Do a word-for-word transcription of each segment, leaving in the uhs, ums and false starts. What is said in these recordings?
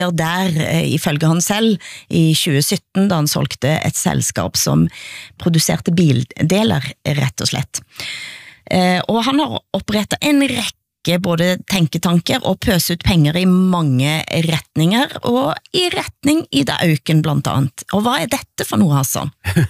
der, ifølge han selv, i tjue sytten, da han solgte et selskap som produserte bildeler, rett og slett. Og han har opprettet en rekke både tenketanker og pøse ut penger i mange retninger, og i retning Ida Auken blant annet. Og hvad er dette for noe, Hassan?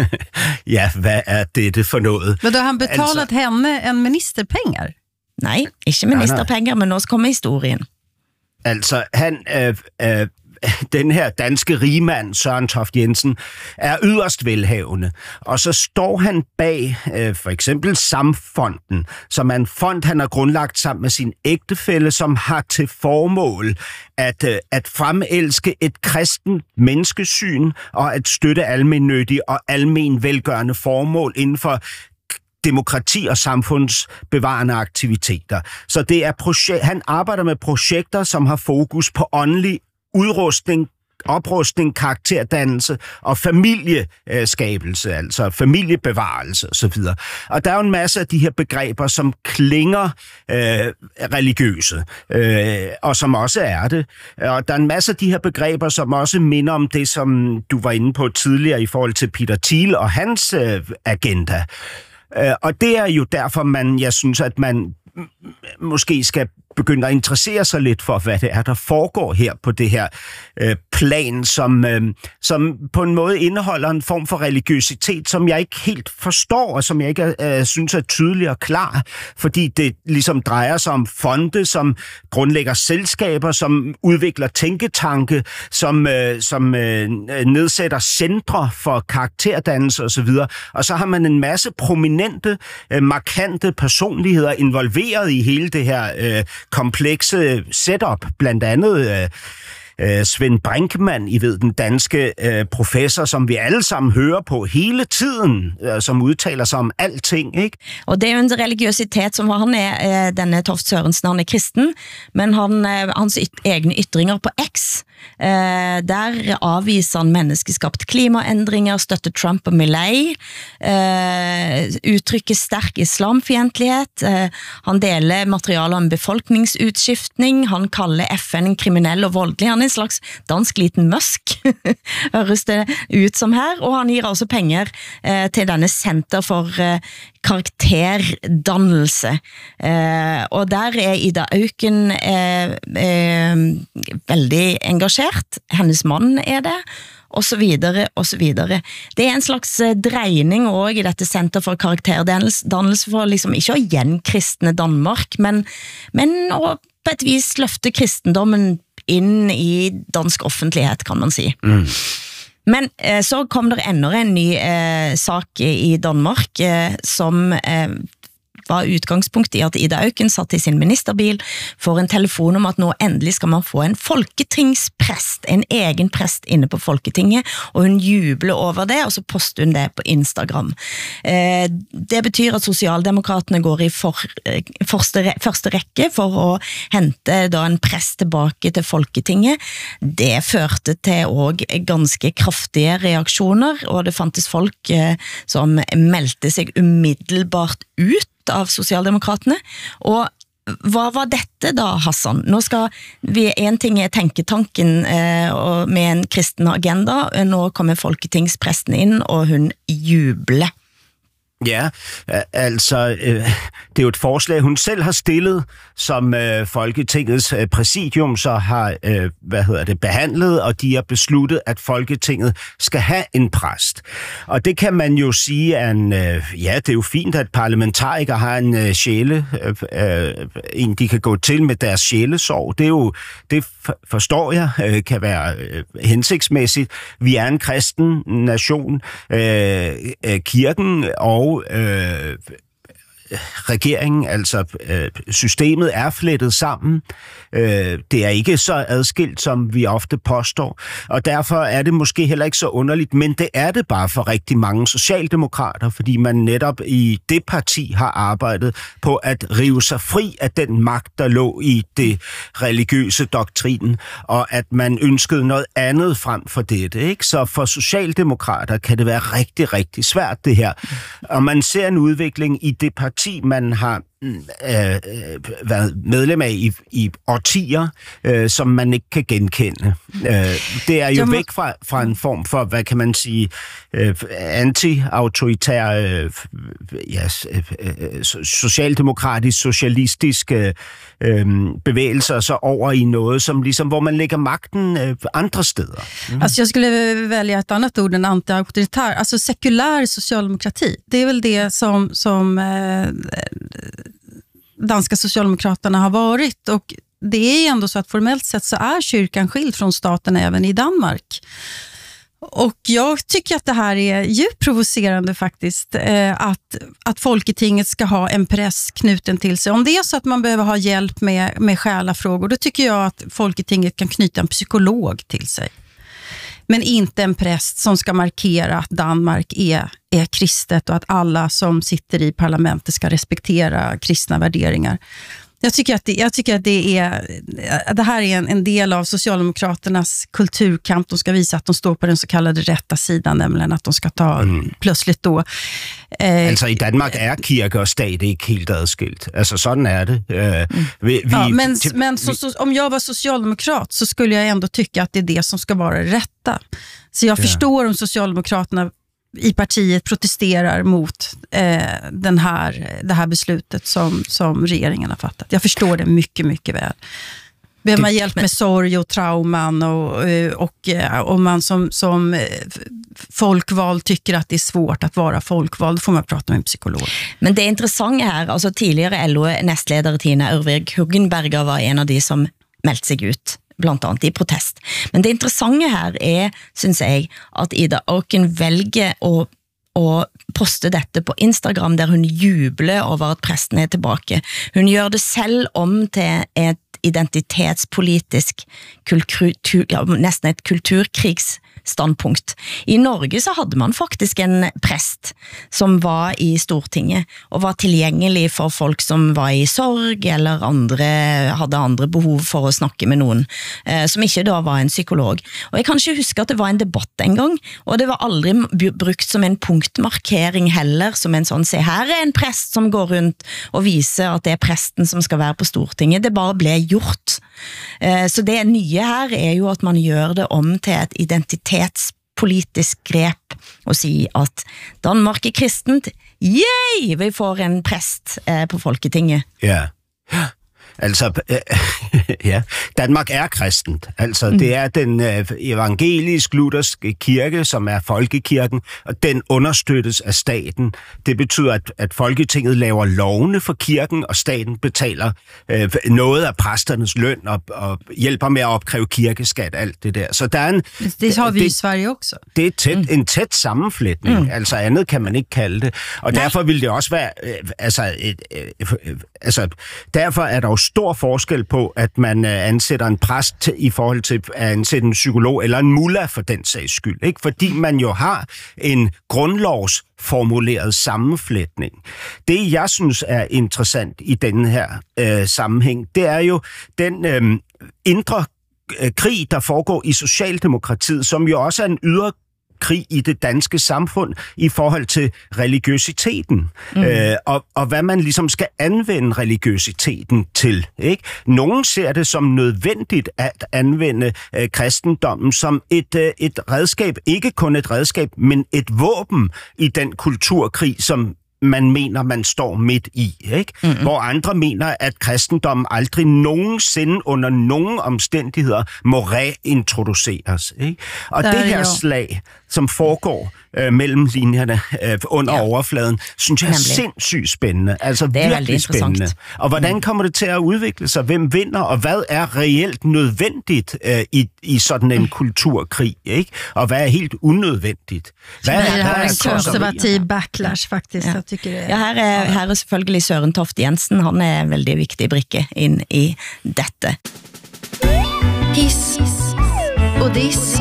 Ja, hvad er dette for noget? Men då har han betalat altså... henne en ministerpengar? Nej, ikke ministerpengar, men nå kommer historien. Altså, han, øh, øh, den her danske rigmand, Søren Toft Jensen, er yderst velhavende. Og så står han bag øh, for eksempel Samfonden, som er en fond, han har grundlagt sammen med sin ægtefælle, som har til formål at, øh, at fremelske et kristen menneskesyn og at støtte almennyttige og almen velgørende formål inden for demokrati og samfundsbevarende aktiviteter. Så det er projek- han arbejder med projekter, som har fokus på åndelig udrustning, oprustning, karakterdannelse og familieskabelse, altså familiebevarelse osv. Og der er jo en masse af de her begreber, som klinger øh, religiøse, øh, og som også er det. Og der er en masse af de her begreber, som også minder om det, som du var inde på tidligere i forhold til Peter Thiel og hans øh, agenda. Og det er jo derfor, man, jeg synes, at man måske skal begynde at interessere sig lidt for, hvad det er, der foregår her på det her øh, plan, som, øh, som på en måde indeholder en form for religiøsitet, som jeg ikke helt forstår, og som jeg ikke øh, synes er tydelig og klar, fordi det ligesom drejer sig om fonde, som grundlægger selskaber, som udvikler tænketanke, som, øh, som øh, nedsætter centre for karakterdannelse osv., og så har man en masse prominente, øh, markante personligheder involveret i hele det her øh, komplekse setup, blandt andet øh, Svend Brinkmann, I ved, den danske øh, professor, som vi alle sammen hører på hele tiden, øh, som udtaler sig om alting, ikke? Og det er jo en religiøsitet, som han er, øh, denne Toft Sørensen, han er kristen, men han, øh, hans yt- egne ytringer på X, øh, der avviser han menneskeskapt klimaændringer, støtter Trump og Milley, øh, uttrykker stærk islamfiendtlighed, øh, han deler materiale om befolkningsutskiftning, han kalder F N en kriminell og voldelig, han er en slags dansk liten Musk, høres det ut som her, og han gir også penger eh, til denne Center for eh, karakterdannelse. Eh, og der er Ida Auken eh, eh, veldig engasjert, hennes mann er det, og så videre, og så videre. Det er en slags drejning også i dette Center for karakterdannelse for liksom ikke å gjenkristne Danmark, men, men å på et vis løfte kristendommen inn i dansk offentlighet, kan man si. Mm. Men eh, så kom der enda en ny eh, sak i Danmark, eh, som eh, var utgangspunkt i at Ida Auken satt i sin ministerbil for en telefon om at nå endelig skal man få en folketingsprest, en egen prest inne på Folketinget, og hun jubler over det, og så poster hun det på Instagram. Eh, det betyr at Socialdemokraterne går i for, eh, første, første rekke for å hente da en prest tilbake til Folketinget. Det førte til også ganske kraftige reaksjoner, og det fantes folk eh, som meldte seg umiddelbart ut av Socialdemokraterne, og hvad var dette da, Hassan? Nå skal vi, en ting er tenketanken eh, og med en kristen agenda, nå kommer folketingspresten inn, og hun jubler. Ja, altså, øh, det er jo et forslag, hun selv har stillet, som øh, Folketingets øh, præsidium så har øh, hvad hedder det, behandlet, og de har besluttet, at Folketinget skal have en præst. Og det kan man jo sige, er en, øh, ja, det er jo fint, at parlamentarikere har en øh, sjæle, øh, øh, en de kan gå til med deres sjælesorg. Det er jo, det forstår jeg, øh, kan være øh, hensigtsmæssigt. Vi er en kristen nation, øh, øh, kirken og Og øh, regeringen, altså øh, systemet er flettet sammen. Øh, det er ikke så adskilt, som vi ofte påstår, og derfor er det måske heller ikke så underligt, men det er det bare for rigtig mange socialdemokrater, fordi man netop i det parti har arbejdet på at rive sig fri af den magt, der lå i det religiøse doktrinen, og at man ønskede noget andet frem for dette, ikke? Så for socialdemokrater kan det være rigtig, rigtig svært det her. Og man ser en udvikling i det parti, man har øh, været medlem af i, i årtier, øh, som man ikke kan genkende. Øh, det er jo må... væk fra, fra en form for, hvad kan man sige, øh, anti-autoritær, øh, ja, øh, socialdemokratisk, socialistisk øh, bevægelser, så over i noget, som ligesom, hvor man lægger magten øh, andre steder. Mm. Alltså jag skulle välja ett annat ord än anti-auktoritär. Alltså sekulär socialdemokrati. Det är väl det som, som eh, danska socialdemokraterna har varit, och det är ändå så att formellt sett så är kyrkan skild från staten även i Danmark. Och jag tycker att det här är djupt provocerande faktiskt, eh, att, att Folketinget ska ha en press knuten till sig. Om det är så att man behöver ha hjälp med, med själafrågor, då tycker jag att Folketinget kan knyta en psykolog till sig. Men inte en präst som ska markera att Danmark är, är kristet och att alla som sitter i parlamentet ska respektera kristna värderingar. Jag tycker att det, jag tycker att det är det här är en, en del av Socialdemokraternas kulturkamp. De ska visa att de står på den så kallade rätta sidan, nämligen att de ska ta mm. plötsligt då. Eh, altså i Danmark er kirke og stat ikke helt adskilt. Altså sådan er det. Eh, vi, vi, ja, men til, men så, så, om jag var socialdemokrat så skulle jag ändå tycka att det är det som ska vara det rätta. Så jag ja. förstår om Socialdemokraterna i partiet protesterar mot eh, den här, det här beslutet som, som regeringen har fattat. Jag förstår det mycket, mycket väl. Behöver man hjälp med sorg och trauman och, och om man som, som folkvald tycker att det är svårt att vara folkvald, får man prata med en psykolog. Men det intressanta här, alltså tidigare L O-nästledare Tina Urvig Huggenberger var en av de som meldte sig ut, blant annet i protest. Men det interessante her er, synes jeg, at Ida Auken velger å, å poste dette på Instagram, der hun jubler over at presten er tilbake. Hun gjør det selv om til et identitetspolitisk kultur, ja, nesten et kulturkrigsstandpunkt. I Norge så hadde man faktisk en prest som var i Stortinget og var tilgjengelig for folk som var i sorg eller andre, hadde andre behov for å snakke med noen, eh, som ikke da var en psykolog. Og jeg kan ikke huske at det var en debatt en gang, og det var aldri brukt som en punktmarkering heller, som en sånn, se her er en prest som går rundt og viser at det er presten som skal være på Stortinget. Det bare ble gjort. Så det nye her er jo at man gjør det om til et identitetspolitisk grep og si at Danmark er kristent, yay, vi får en prest på Folketinget. Ja, altså, ja, Danmark er kristent. Altså, mm. det er den øh, evangelisk-lutherske kirke, som er folkekirken, og den understøttes af staten. Det betyder, at, at Folketinget laver lovene for kirken, og staten betaler øh, noget af præsternes løn og, og hjælper med at opkræve kirkeskat, alt det der. Så der er en... Det har vi det, i Sverige også. Det er tæt, mm. en tæt sammenflætning, mm. altså andet kan man ikke kalde det. Og Nej. Derfor vil det også være... Øh, altså, et, øh, øh, altså, derfor er der jo stor forskel på, at man ansætter en præst i forhold til at ansætte en psykolog eller en mullah for den sags skyld, ikke? Fordi man jo har en grundlovsformuleret sammenflætning. Det, jeg synes er interessant i denne her øh, sammenhæng, det er jo den øh, indre øh, krig, der foregår i Socialdemokratiet, som jo også er en ydre krig i det danske samfund i forhold til religiøsiteten, mm. øh, og, og hvad man ligesom skal anvende religiøsiteten til. Ikke? Nogen ser det som nødvendigt at anvende øh, kristendommen som et, øh, et redskab, ikke kun et redskab, men et våben i den kulturkrig, som man mener, man står midt i, ikke? Mm-hmm. Hvor andre mener, at kristendommen aldrig nogensinde under nogen omstændigheder må reintroduceres, ikke? Og det her jo. slag, som foregår øh, mellem linjerne øh, under ja. overfladen, synes jeg er Nemlig. sindssygt spændende. Altså det er virkelig spændende. Og hvordan mm. kommer det til at udvikle sig? Hvem vinder? Og hvad er reelt nødvendigt øh, i, i sådan en mm. kulturkrig, ikke? Og hvad er helt unødvendigt? Hvad er, det er en konservativ backlash, faktisk. Ja. Det ja, her er, her er selvfølgelig Søren Toft Jensen. Han er en veldig viktig brikke inn i dette. Hiss og diss.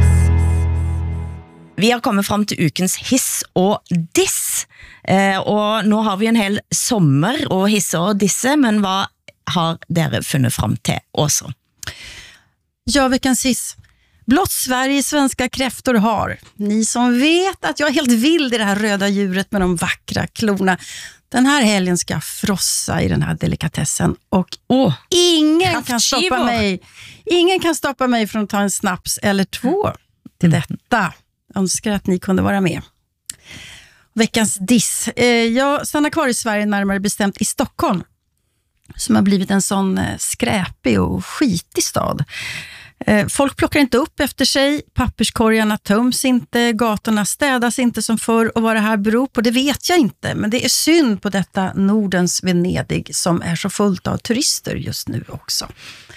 Vi har kommet frem til ukens hiss og diss. Eh, og nå har vi en hel sommer og hisse og disse, men hva har dere funnet frem til også? Ja, veckans hiss. Blott Sverige svenska kräftor har. Ni som vet att jag är helt vild i det här röda djuret med de vackra klorna. Den här helgen ska jag frossa i den här delikatessen och Åh, ingen kan kraftskivor. stoppa mig. Ingen kan stoppa mig från att ta en snaps eller två till detta. Jag önskar att ni kunde vara med. Veckans diss. Eh, jag stannar kvar i Sverige, närmare bestämt i Stockholm, som har blivit en sån eh, skräpig och skitig stad. Eh, folk plockar inte upp efter sig, papperskorgarna töms inte, gatorna städas inte som förr, och vad det här beror på, det vet jag inte. Men det är synd på detta Nordens Venedig som är så fullt av turister just nu också.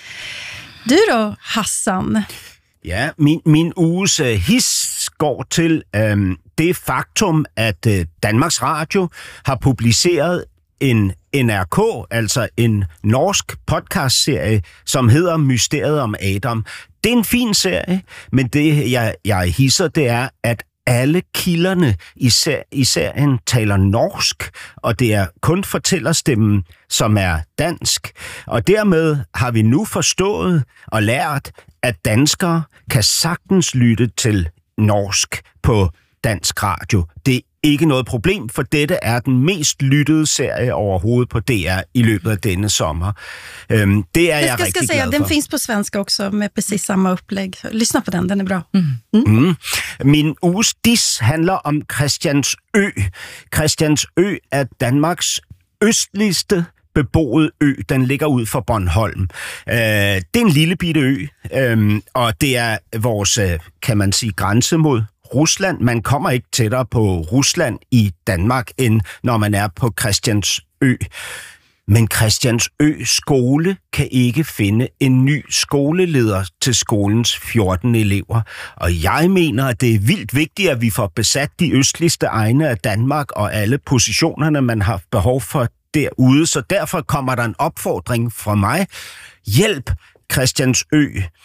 Du då, Hassan? Ja, min, min uges uh, hiss går til um, det faktum, at uh, Danmarks Radio har publiceret en N R K, altså en norsk podcastserie, som hedder Mysteriet om Adam. Det er en fin serie, men det, jeg, jeg hisser, det er, at alle kilderne i, ser, i serien taler norsk, og det er kun fortællerstemmen, som er dansk. Og dermed har vi nu forstået og lært, at danskere kan sagtens lytte til norsk på dansk radio. Det er ikke noget problem, for dette er den mest lyttede serie overhovedet på D R i løbet af denne sommer. Øhm, det er jeg, jag ska, rigtig ska säga, glad den for. finns på svenska också med precis samma upplägg. Lyssna på den, den är bra. Mm. Mm. Min uges diss handler om Christiansø. Christiansø er Danmarks østligste beboet ø. Den ligger ud for Bornholm. Øh, det er en lille bitte ø, øh, og det er vores, kan man sige, grænse mod Rusland. Man kommer ikke tættere på Rusland i Danmark, end når man er på Christiansø. Men Christiansø skole kan ikke finde en ny skoleleder til skolens fjorten elever. Og jeg mener, at det er vildt vigtigt, at vi får besat de østligste egne af Danmark og alle positionerne, man har behov for derude. Så derfor kommer der en opfordring fra mig. Hjælp Christiansø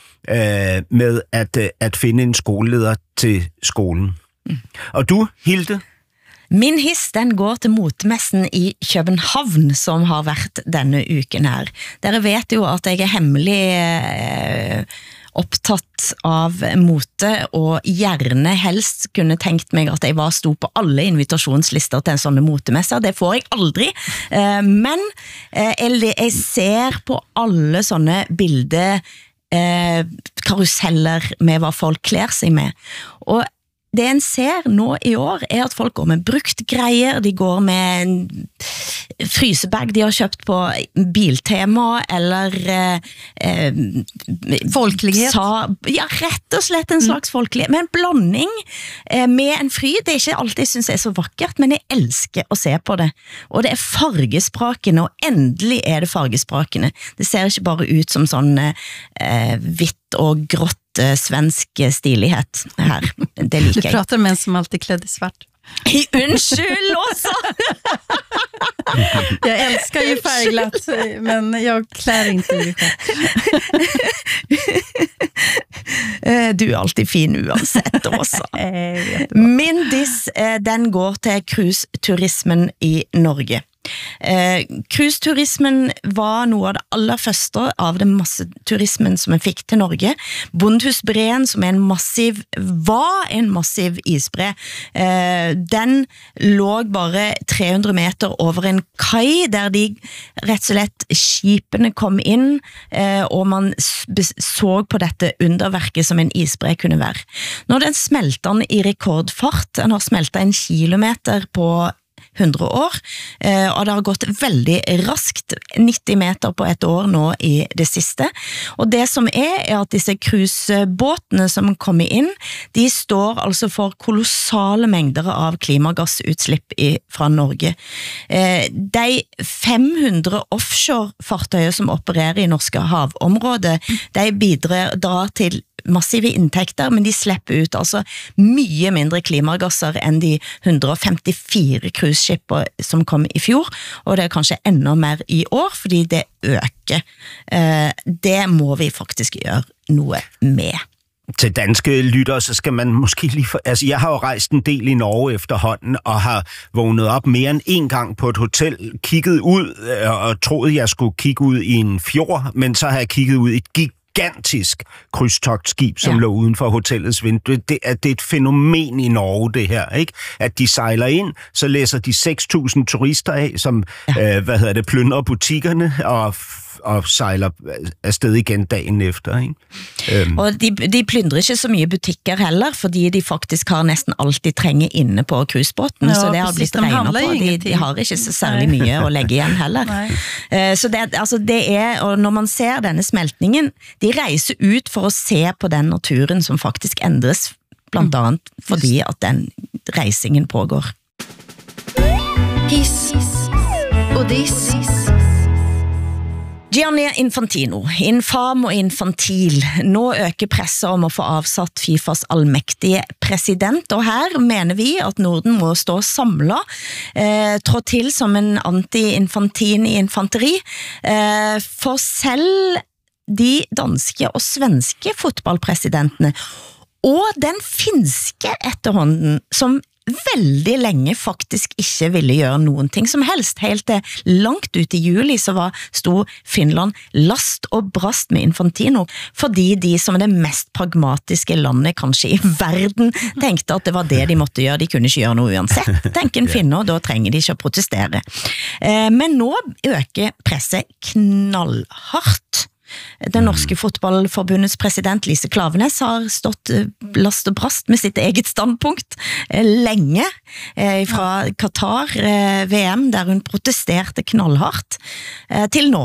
øh, med at, øh, at finde en skoleleder til skolen. Mm. Og du, Hilde? Min hiss, den går til motemessen i København, som har vært denne uken her. Dere vet jo at jeg er hemmelig eh, opptatt av mote, og gjerne helst kunne tenkt meg at jeg var stod på alle invitasjonslister til en sånne motemesser. Det får jeg aldri. Eh, men eh, jeg, jeg ser på alle sånne bilder, eh, karuseller med hva folk kler seg med. Og det en ser nå i år er at folk går med brukt greier, de går med en frysebag de har kjøpt på Biltema, eller eh, folkelighet. Sa, ja, rett og slett en slags folkelighet, med en blanding eh, med en fryd. Det er ikke alltid jeg synes er så vakkert, men jeg elsker å se på det. Og det er fargesprakende, og endelig er det fargesprakende. Det ser ikke bare ut som sånn eh, hvitt og grått svensk stilighet her. Det liker jeg. Du pratar med en som alltid klädd i svart. Unnskyld også! Jag älskar ju färgglatt, men jag klär inte i det. Du er alltid fin uansett også. Min diss, den går til cruiseturismen i Norge. Eh, cruiseturismen var noe av det aller første av den masseturismen som en fikk til Norge. Bondhusbreen, som er en massiv, var en massiv isbre, eh, den lå bare tre hundre meter over en kai, der de rett og slett skipene kom inn, eh, og man så på dette underverket som en isbre kunne være. Når den smelter den i rekordfart, den har smeltet en kilometer på hundre år, og det har gått veldig raskt, nitti meter på et år nå i det siste. Og det som er, er at disse cruisebåtene som kommer inn, de står altså for kolossale mengder av klimagassutslipp i, fra Norge. De fem hundre offshore-fartøyer som opererer i norske havområder, de bidrar til massive inntekter, men de slipper ut altså mye mindre klimagasser enn de hundre femtifire cruiseskipper som kom i fjor, og det er kanskje enda mer i år, fordi det øker. Det må vi faktisk gjøre noe med. Til danske lyttere, så skal man måske lige for... Altså, jeg har jo rejst en del i Norge efterhånden, og har vågnet op mere end en gang på et hotel, kigget ud, og troede, jeg skulle kigge ud i en fjord, men så har jeg kigget ud i et gig gigantisk krydstogtskib, som ja. lå uden for hotellets vindue. Det er, det er et fænomen i Norge, det her, ikke? At de sejler ind, så læser de seks tusind turister af, som, ja. øh, hvad hedder det, plyndrer butikkerne og og sejler afsted igen dagen efter. Ikke? Um. Og de, de plyndrer ikke så mye butikker heller, fordi de faktisk har næsten altid trænge inne på cruisebåten, ja, så det har blitt regnet på. De, de har ikke så særlig mye at lægge igjen heller. Uh, så det, altså det er, og når man ser denne smeltningen, de rejser ut for at se på den naturen, som faktisk ændres, blandt andet fordi at den rejsingen pågår. Hiss og diss. Gianni Infantino, infam og infantil. Nå øker presset om at få avsatt FIFAs allmægtige præsident, og her mener vi at Norden må stå samlet, eh, trå til som en anti-infantin i infanteri, eh, for selv de danske og svenske fotballpresidentene, og den finske efterhånden, som veldig længe faktisk ikke ville gøre nogen ting som helst. Helt til langt ut i juli så var stod Finland last og brast med Infantino, fordi de som er det mest pragmatiske landet kanskje i verden tenkte at det var det de måtte gøre. De kunne ikke gøre noget uansett. Tenk en finne, og da trenger de ikke at protestere. Men nå øker presset knallhardt. Den norske fotballforbundets president Lise Klaveness har stått last og brast med sitt eget standpunkt længe fra Qatar V M, der hun protesterte knallhardt til nå.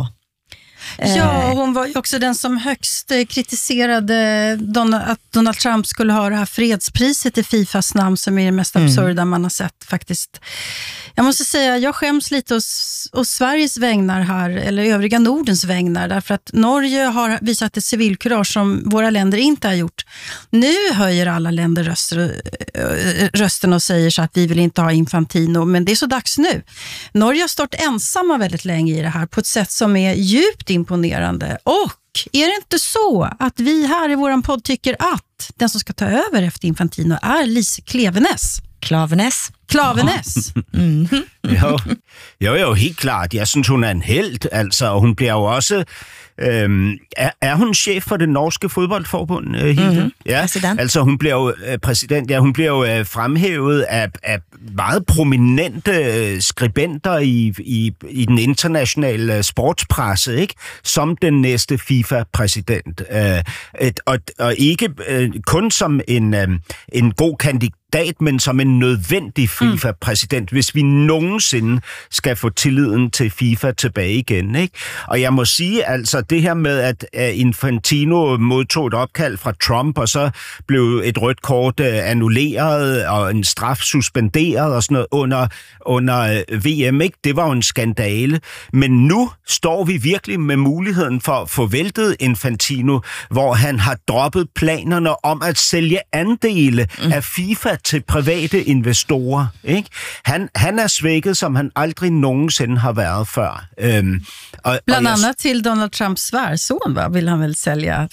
Ja, hon var ju också den som högst kritiserade Donald, att Donald Trump skulle ha det här fredspriset i FIFAs namn, som är det mest absurda mm. man har sett faktiskt. Jag måste säga, jag skäms lite hos, hos Sveriges vägnar här, eller övriga Nordens vägnar, därför att Norge har visat ett civilkurage som våra länder inte har gjort. Nu höjer alla länder röster, rösten och säger så att vi vill inte ha Infantino, men det är så dags nu. Norge har stått ensamma väldigt länge i det här på ett sätt som är djupt imponerande. Och är det inte så att vi här i våran podd tycker att den som ska ta över efter Infantino är Lise Klaveness? Klaveness. Klaveness. Mm-hmm. jo, jo, jo, helt klart. Jeg synes, hun er en helt, altså, og hun bliver jo også... Øhm, er, er hun chef for det norske fodboldforbund, øh, Hilde? Mm-hmm. Ja, præsident. Altså hun bliver jo øh, præsident, ja, hun bliver jo øh, fremhævet af, af meget prominente øh, skribenter i, i, i den internationale sportspresse, ikke? Som den næste FIFA-præsident. Øh, et, og, og ikke øh, kun som en, øh, en god kandidat, men som en nødvendig FIFA-præsident, mm. hvis vi nogensinde skal få tilliden til FIFA tilbage igen, ikke? Og jeg må sige, altså det her med, at Infantino modtog et opkald fra Trump, og så blev et rødt kort annulleret, og en straf suspenderet og sådan noget under, under V M, ikke? Det var jo en skandale. Men nu står vi virkelig med muligheden for at få væltet Infantino, hvor han har droppet planerne om at sælge andele mm. af FIFA til private investorer, ikke? Han, han er svækket, som han aldrig nogensinde har været før. Øhm, og, Bland og jeg... annat till Donald Trumps svärson, va? Vill han väl sälja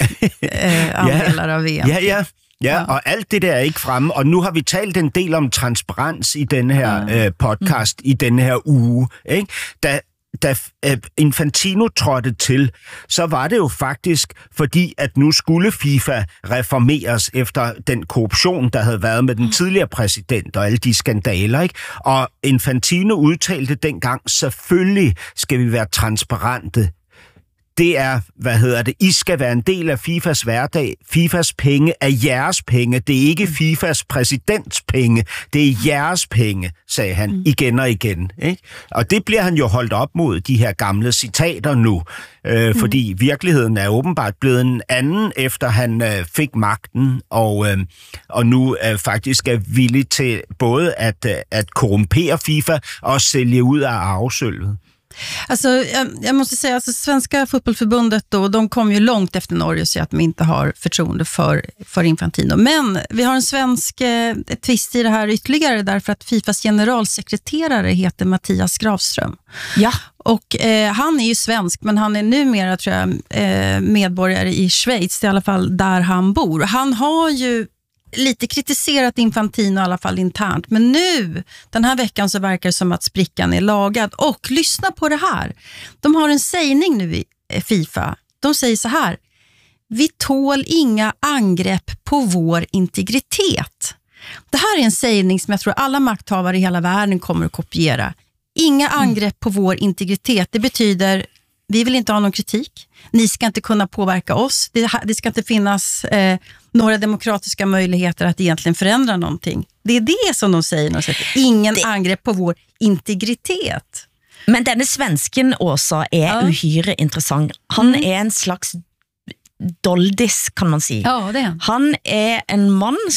eh, andelar av V M? Ja, ja. Ja, og alt det der er ikke fremme, og nu har vi talt en del om transparens i denne her ja. øh, podcast, mm. i denne her uge, ikke? Da Da Infantino trådte til, så var det jo faktisk fordi, at nu skulle FIFA reformeres efter den korruption, der havde været med den tidligere præsident og alle de skandaler, ikke? Og Infantino udtalte dengang, selvfølgelig skal vi være transparente. Det er, hvad hedder det, I skal være en del af FIFAs hverdag. FIFAs penge er jeres penge. Det er ikke FIFAs præsidents penge. Det er jeres penge, sagde han mm. igen og igen. Ikke? Og det bliver han jo holdt op mod, de her gamle citater nu. Øh, mm. Fordi virkeligheden er åbenbart blevet en anden, efter han øh, fik magten, og, øh, og nu øh, faktisk er villig til både at, øh, at korrumpere FIFA og sælge ud af arvesølvet. Alltså, jag, jag måste säga, alltså, Svenska fotbollförbundet då, de kom ju långt efter Norge och säger att de inte har förtroende för, för Infantino. Men vi har en svensk eh, twist i det här ytterligare, därför att FIFAs generalsekreterare heter Mattias Gravström. Ja. Och eh, han är ju svensk, men han är numera, tror jag, eh, medborgare i Schweiz, i alla fall där han bor. Han har ju lite kritiserat Infantino i alla fall internt, men nu, den här veckan, så verkar det som att sprickan är lagad. Och lyssna på det här. De har en sägning nu i FIFA. De säger så här: vi tål inga angrepp på vår integritet. Det här är en sägning som jag tror alla makthavare i hela världen kommer att kopiera. Inga angrepp på vår integritet. Det betyder, vi vill inte ha någon kritik. Ni ska inte kunna påverka oss. Det, det ska inte finnas eh, några demokratiska möjligheter att egentligen förändra någonting. Det är det som de säger. De säger ingen det... angrepp på vår integritet. Men denne svensken Åsa är ja. uhyre intressant. Han mm. är en slags doldis, kan man säga. Ja, det är han. Han är en man